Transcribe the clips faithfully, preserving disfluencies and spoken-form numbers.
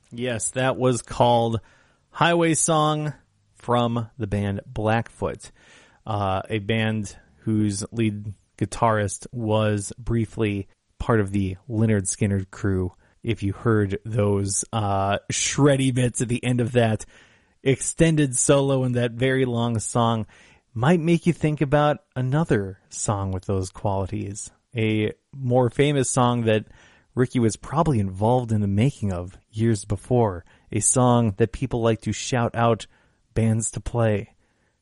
Yes, that was called Highway Song from the band Blackfoot, uh, a band whose lead guitarist was briefly part of the Lynyrd Skynyrd crew. If you heard those uh, shreddy bits at the end of that extended solo in that very long song, might make you think about another song with those qualities. A more famous song that Ricky was probably involved in the making of years before. A song that people like to shout out bands to play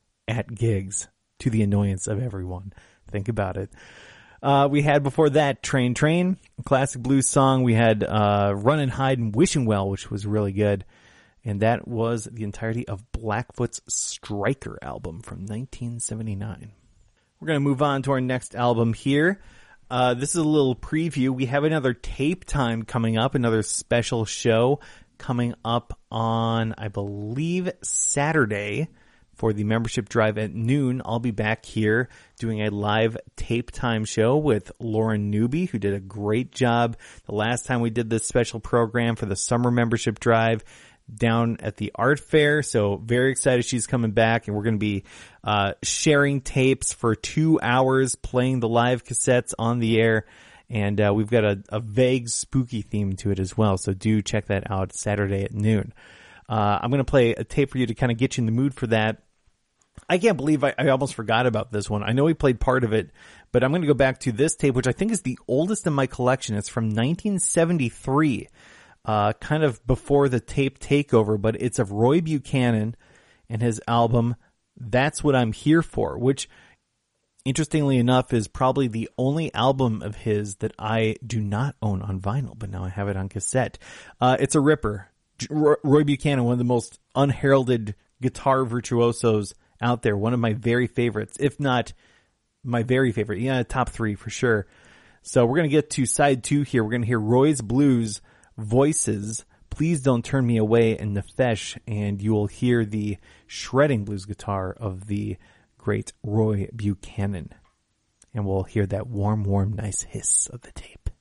at gigs to the annoyance of everyone. Think about it. Uh, we had before that Train Train, a classic blues song. We had uh, Run and Hide and Wishing Well, which was really good. And that was the entirety of Blackfoot's Striker album from nineteen seventy-nine. We're going to move on to our next album here. Uh, this is a little preview. We have another Tape Time coming up, another special show coming up on, I believe, Saturday for the membership drive at noon. I'll be back here doing a live Tape Time show with Lauren Newby, who did a great job the last time we did this special program for the summer membership drive down at the art fair. So very excited she's coming back, and we're going to be uh sharing tapes for two hours, playing the live cassettes on the air, and uh, we've got a, a vague spooky theme to it as well. So do check that out Saturday at noon. Uh I'm going to play a tape for you to kind of get you in the mood for that. I can't believe I, I almost forgot about this one. I know we played part of it, but I'm going to go back to this tape, which I think is the oldest in my collection. It's from nineteen seventy-three. Uh, kind of before the tape takeover, but it's of Roy Buchanan and his album, That's What I'm Here For, which, interestingly enough, is probably the only album of his that I do not own on vinyl, but now I have it on cassette. Uh, it's a ripper. Roy Buchanan, one of the most unheralded guitar virtuosos out there, one of my very favorites, if not my very favorite. Yeah, top three for sure. So we're going to get to side two here. We're going to hear Roy's Blues, Voices, Please Don't Turn Me Away, and Nefesh, and you will hear the shredding blues guitar of the great Roy Buchanan. And we'll hear that warm, warm, nice hiss of the tape.